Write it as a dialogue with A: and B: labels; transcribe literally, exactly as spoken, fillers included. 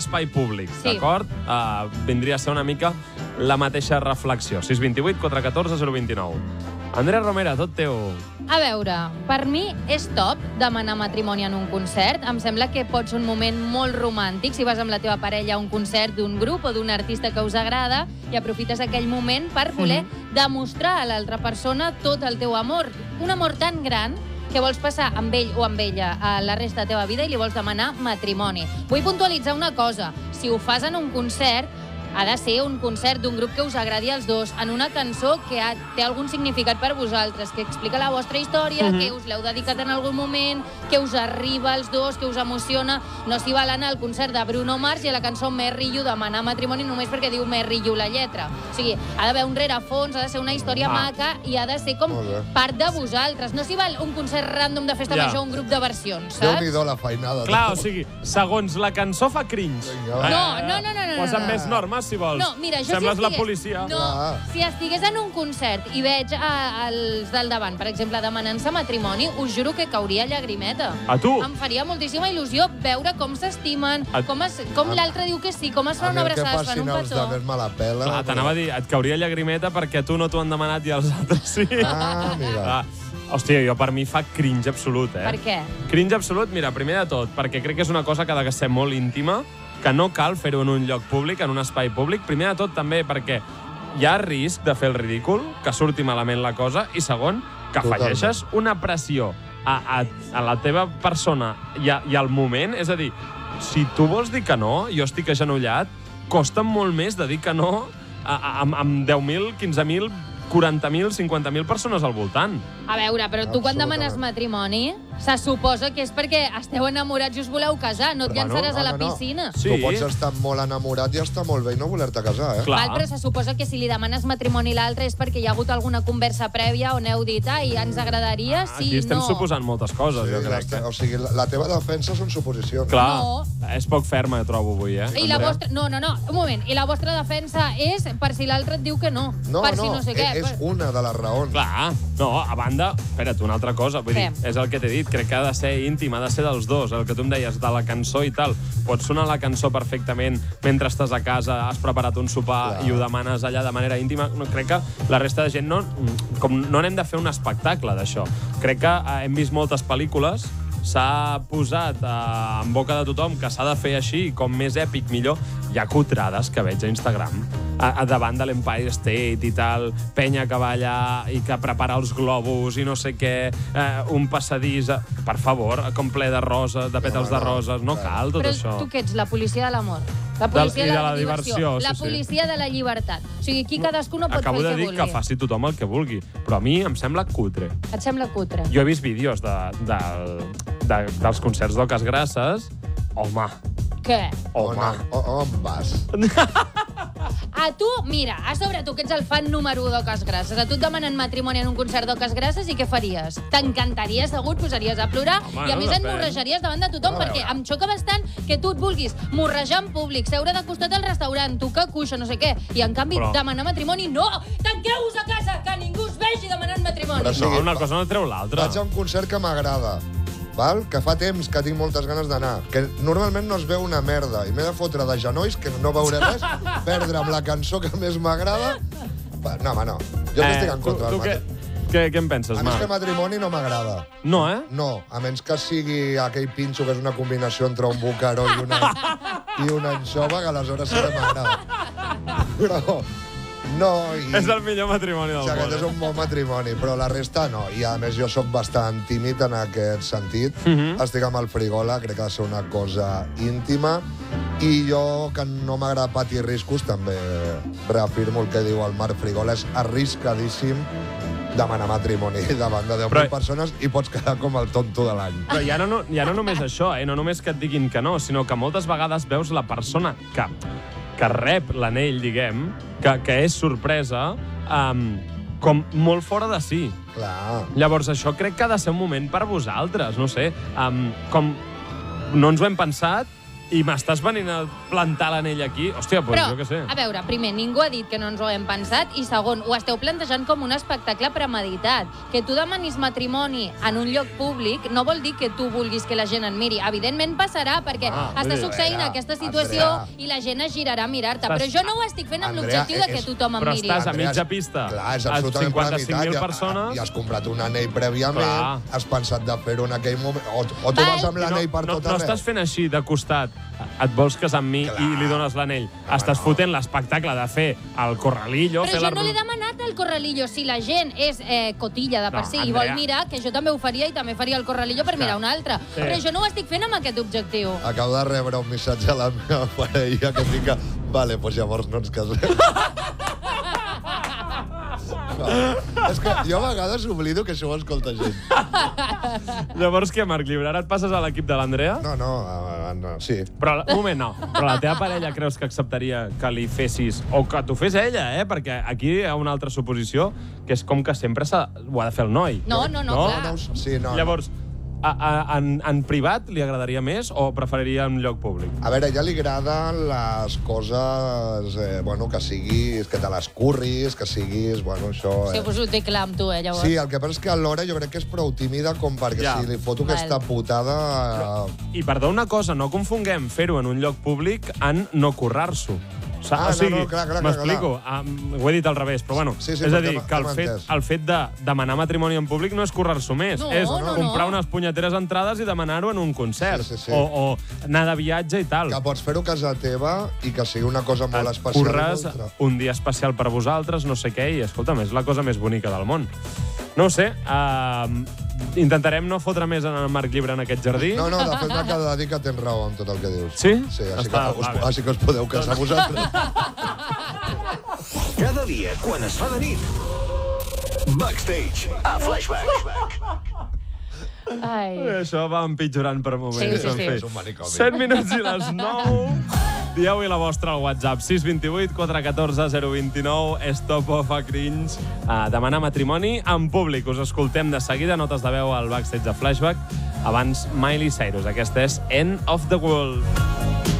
A: espai públic,
B: Sí.
A: d'acord? Uh, vindria a ser una mica la mateixa reflexió. sis vint vuit quatre un quatre zero dos nou. Andrea Romera, tot teu.
B: A veure, per mi és top demanar matrimoni en un concert. Em sembla que pot ser un moment molt romàntic si vas amb la teva parella a un concert d'un grup o d'un artista que us agrada i aprofites aquell moment per voler mm. demostrar a l'altra persona tot el teu amor. Un amor tan gran que vols passar amb ell o amb ella a la resta de la teva vida i li vols demanar matrimoni. Vull puntualitzar una cosa. Si ho fas en un concert, ha de ser un concert d'un grup que us agradi als dos, en una cançó que ha, té algun significat per vosaltres, que explica la vostra història, uh-huh. que us l'heu dedicat en algun moment, que us arriba als dos, que us emociona. No s'hi val anar al concert de Bruno Mars i a la cançó Merry You demanar matrimoni només perquè diu Merry You la lletra. O sigui, ha d'haver un rerefons, ha de ser una història ah. maca i ha de ser com part de vosaltres. No s'hi val un concert random de festa ja. major, un grup de versions, saps?
C: Déu-n'hi-do la feinada.
A: Clar, o sigui, segons la cançó fa cringe.
B: No, no, no, no, no.
A: Posa't més normes, si vols.
B: No, mira, jo
A: Sembles
B: si
A: la
B: estigués...
A: policia.
B: No,
C: ah.
B: si estigués en un concert i veig a, els del davant, per exemple, demanant-se matrimoni, us juro que cauria llagrimeta.
A: A tu?
B: Em faria moltíssima il·lusió veure com s'estimen,
A: A...
B: com, es, com l'altre diu que sí, com es fa una abraçada, es fan un petó.
C: A mi el que facin els me la pela.
A: Clar, t'anava a dir, et cauria llagrimeta perquè tu no t'ho han demanat i els altres sí.
C: Ah, mira.
A: Ah. Hòstia, jo per mi fa cringe absolut, eh?
B: Per què?
A: Cringe absolut, mira, primer de tot, perquè crec que és una cosa que ha de ser molt íntima, que no cal fer-ho en un lloc públic, en un espai públic. Primer de tot, també, perquè hi ha risc de fer el ridícul, que surti malament la cosa, i segon, que afegeixes una pressió a, a, a la teva persona i, a, i al moment. És a dir, si tu vols dir que no, jo estic agenollat, costa molt més de dir que no a, a, amb, amb deu mil, quinze mil, quaranta mil, cinquanta mil persones al voltant.
B: A veure, però tu quan demanes matrimoni, se suposa que és perquè esteu enamorats i us voleu casar, no et llançaràs a la piscina.
C: Sí. Tu pots estar molt enamorat i estar molt bé i no voler-te casar, eh?
B: Val, però se suposa que si li demanes matrimoni a l'altre és perquè hi ha hagut alguna conversa prèvia on heu dit, ai, ens agradaria, si
A: Aquí estem
B: no...
A: suposant moltes coses,
C: sí,
A: jo crec.
C: Que... O sigui, la, la teva defensa són suposicions.
A: Clar,
B: no.
A: És poc ferma, trobo, avui, eh?
B: I la vostra... No, no, no, un moment. I la vostra defensa és per si l'altre et diu que no.
C: No,
B: per
C: no,
B: si no sé què.
C: és una de les raons.
A: Clar, no, a banda, espera't, una altra cosa, vull
B: Què?
A: dir, és el que t'he dit, crec que ha de ser íntim, ha de ser dels dos, el que tu em deies, de la cançó i tal. Pots sonar la cançó perfectament mentre estàs a casa, has preparat un sopar Clar. i ho demanes allà de manera íntima. No, crec que la resta de gent no, com no n'hem de fer un espectacle d'això. Crec que eh, hem vist moltes pel·lícules, s'ha posat eh, en boca de tothom que s'ha de fer així, com més èpic, millor. Hi ha cutrades que veig a Instagram, a, a davant de l'Empire State i tal, penya que va allà i que prepara els globus i no sé què, eh, un passadís... Eh, per favor, com ple de roses, de pètals no, no, de roses, no cal tot
B: però
A: això.
B: Però tu què ets, la policia de l'amor? La policia
A: de,
B: de,
A: de
B: la,
A: la diversió, diversió
B: la
A: sí,
B: policia
A: sí.
B: de la llibertat. O sigui, aquí cadascú no pot
A: Acabo
B: fer el
A: de
B: que
A: dir
B: vulgui.
A: que faci tothom el que vulgui, però a mi em sembla cutre.
B: Et sembla cutre?
A: Jo he vist vídeos de, de, de, dels concerts d'Oques Grasses. Home.
B: Què?
A: Home.
C: On, on vas?
B: A tu, mira, a sobre tu, que ets el fan número u d'Oques Grasses, a tu et demanen matrimoni en un concert d'Oques Grasses i què faries? T'encantaria, segur, et posaries a plorar
A: Home,
B: i a
A: no,
B: més et
A: depèn.
B: morrejaries davant de tothom,
C: No,
B: perquè
C: no.
B: em xoca bastant que tu et vulguis morrejar en públic, seure de costat al restaurant, tocar cuixa, no sé què, i en canvi
A: Però...
B: demanar matrimoni, no! Tanqueu-vos a casa, que ningú us vegi demanant matrimoni!
C: Però sí,
A: No, una cosa no treu l'altra.
C: Vaig a un concert que m'agrada, val? Que fa temps que tinc moltes ganes d'anar, que normalment no es veu una merda, i m'he de fotre de genolls, que no veuré res, perdre amb la cançó que més m'agrada... No, home, no. Jo eh, estic en contra
A: tu, tu
C: del
A: què,
C: matrimoni.
A: què, què en penses,
C: A mi
A: Marc?
C: que matrimoni no m'agrada.
A: No, eh?
C: No, a menys que sigui aquell pinxo que és una combinació entre un bucaró i una, i una anxova, que aleshores sí que m'agrada. Però... No, i...
A: És el millor matrimoni del
C: O sigui,
A: món.
C: aquest és un bon matrimoni, però la resta no. I a més jo sóc bastant tímid en aquest sentit.
A: Uh -huh.
C: Estic amb el Frigola, crec que ha de ser una cosa íntima. I jo, que no m'agrada patir riscos, també reafirmo el que diu el Marc Frigola, és arriscadíssim demanar matrimoni davant de deu mil
A: Però...
C: persones i pots quedar com el tonto de l'any.
A: Però ja no, ja no només això, eh? No només que et diguin que no, sinó que moltes vegades veus la persona que, que rep l'anell, diguem, que, que és sorpresa, um, com molt fora de si.
C: Clar.
A: Llavors, això crec que ha de ser un moment per vosaltres, no sé, um, com no ens ho hem pensat, i m'estàs venint a plantar l'anell aquí, hòstia, doncs
B: Però,
A: jo què sé.
B: a veure, primer, ningú ha dit que no ens ho hem pensat, i segon, ho esteu plantejant com un espectacle premeditat. Que tu demanis matrimoni en un lloc públic no vol dir que tu vulguis que la gent et miri. Evidentment passarà, perquè
A: Ah,
B: està
A: vull dir,
B: succeint
C: Andrea,
B: aquesta situació
C: Andrea.
B: i la gent es girarà a mirar-te.
A: Estàs-
B: Però jo no ho estic fent amb
C: Andrea,
B: l'objectiu de que
C: és-
B: tothom em
A: Però
B: miri.
A: estàs a
C: Andrea,
A: mitja pista.
C: Clar, és
A: a
C: absolutament
A: cinquanta-cinc mil
C: premeditat.
A: persones.
C: I has comprat un anell prèviament,
A: Clar.
C: has pensat de fer-ho en aquell moment, o, o tu
B: Val.
C: vas amb l'anell per
A: no,
C: tot
A: no
C: arreu.
A: estàs fent així, de costat, et vols casar amb mi
C: Clar.
A: i li dones l'anell.
C: No,
A: Estàs
C: no.
A: fotent l'espectacle de fer el corralillo.
B: Però
A: fer
B: jo
A: la...
B: no l'he demanat el corralillo. Si la gent és eh, cotilla de per
A: No,
B: si i
A: Andrea.
B: vol mirar, que jo també ho faria i també faria el corralillo per mirar un altre.
A: Sí.
B: Però jo no ho estic fent amb aquest objectiu.
C: Acabo de rebre un missatge a la meva parella que fica vale, doncs llavors no ens casem. No. És que jo a vegades oblido que això ho escolta gent.
A: Llavors què, Marc Llibre? Ara et passes a l'equip de l'Andrea?
C: No, no, uh, no, sí.
A: Però, un moment, no. Però la teva parella creus que acceptaria que li fessis... O que t'ho fes ella, eh? Perquè aquí hi ha una altra suposició, que és com que sempre s'ha- ho ha de fer el noi.
B: No, no, no,
A: No?
B: clar.
C: No, no, sí, no,
A: Llavors, a, a, en, en privat li agradaria més o preferiria en lloc públic?
C: A veure, a ella li agraden les coses, eh, bueno, que siguis, que te les curris, que siguis, bueno, això...
B: Si
C: Eh.
B: ho us ho té clar amb tu, eh, llavors.
C: Sí, el que passa és que alhora jo crec que és prou tímida com perquè
A: Ja.
C: si li foto
B: Val.
C: aquesta putada... Eh,
A: I perdó una cosa, no confonguem fer-ho en un lloc públic en no currar-s'ho. O sigui,
C: Ah,
A: o sigui,
C: no, no, clar, clar, clar,
A: m'explico. Um, ho he dit al revés, però bueno.
C: Sí, sí,
A: és a
C: però
A: dir,
C: t'hem-
A: que el
C: t'hem
A: fet,
C: entès.
A: el fet de demanar matrimoni en públic no és currar-s'ho més.
B: No,
A: és
B: no,
A: comprar
B: no.
A: unes punyeteres entrades i demanar-ho en un concert.
C: Sí, sí, sí.
A: O, o anar de viatge i tal.
C: que pots fer-ho a casa teva i que sigui una cosa molt
A: Et
C: especial.
A: curres
C: i molt tra-
A: un dia especial per vosaltres, no sé què, i escolta'm, és la cosa més bonica del món. No ho sé, uh, intentarem no fotre més en el Marc Llibre en aquest jardí.
C: No, no, de fet m'acabo de dir que tens raó amb tot el que dius.
A: Sí?
C: Sí, així,
A: Està,
C: que, us,
A: va bé.
C: així que us podeu casar vosaltres.
D: Cada dia, quan es fa de nit, Backstage, a Flashback.
B: Ai.
A: Això va empitjorant per moments.
B: Sí, sí,
A: en
B: sí.
A: fi.
C: És un manicomi.
A: set minuts i les nou. Dieu-hi la vostra al WhatsApp. sis dos vuit, quatre un quatre, zero dos nou. Stop o fa cringe. Uh, demanar matrimoni en públic. Us escoltem de seguida. Notes de veu al Backstage de Flashback. Abans, Miley Cyrus. Aquesta és End of the World.